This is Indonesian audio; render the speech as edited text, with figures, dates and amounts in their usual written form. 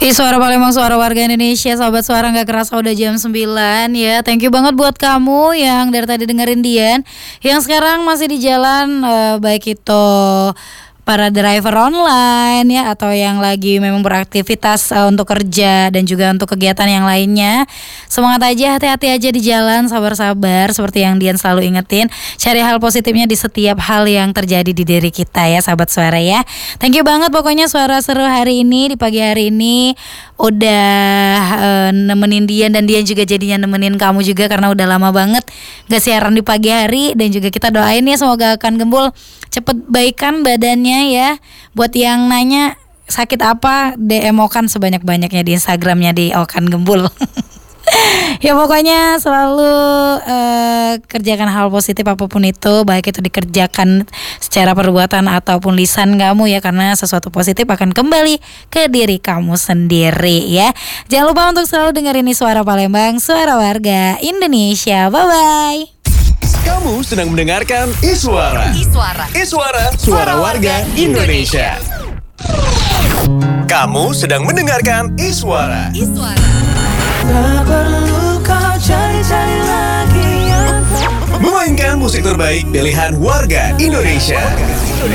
Suara Palembang, suara warga Indonesia. Sahabat suara gak kerasa udah jam 9 ya. Thank you banget buat kamu yang dari tadi dengerin Dian, yang sekarang masih di jalan, baik itu para driver online ya, atau yang lagi memang beraktivitas untuk kerja dan juga untuk kegiatan yang lainnya. Semangat aja, hati-hati aja di jalan, sabar-sabar. Seperti yang Dian selalu ingetin, cari hal positifnya di setiap hal yang terjadi di diri kita ya, sahabat suara ya. Thank you banget pokoknya suara seru hari ini, di pagi hari ini udah nemenin Dian, dan Dian juga jadinya nemenin kamu juga karena udah lama banget gak siaran di pagi hari. Dan juga kita doain ya semoga akan Gembul cepet baikan badannya ya. Buat yang nanya sakit apa, DM Okan sebanyak-banyaknya di Instagramnya di Okan Gembul. Ya pokoknya selalu kerjakan hal positif apapun itu, baik itu dikerjakan secara perbuatan ataupun lisan kamu ya, karena sesuatu positif akan kembali ke diri kamu sendiri ya. Jangan lupa untuk selalu dengerin ini Suara Palembang, suara warga Indonesia. Bye bye. Kamu sedang mendengarkan Iswara. Iswara, suara warga Indonesia. Kamu sedang mendengarkan Iswara. Tak perlu kau cari-cari lagi yang Memainkan musik terbaik pilihan warga Indonesia.